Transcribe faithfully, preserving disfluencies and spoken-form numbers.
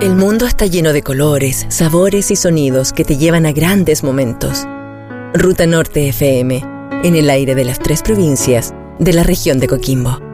El mundo está lleno de colores, sabores y sonidos que te llevan a grandes momentos. Ruta Norte F M, en el aire de las tres provincias de la región de Coquimbo.